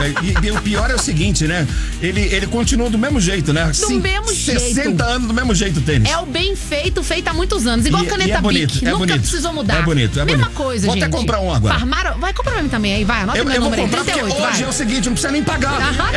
E o pior é o seguinte, né? Ele continua do mesmo jeito, né? Do mesmo 60 anos do mesmo jeito o tênis. É o bem feito há muitos anos. Igual caneta Bic. Nunca precisou mudar. É bonito, Mesma coisa, Vou gente. Vou até comprar um agora. Vai comprar pra mim também aí, vai. Anota meu número aí. 38, porque hoje vai. é o seguinte, não precisa nem pagar.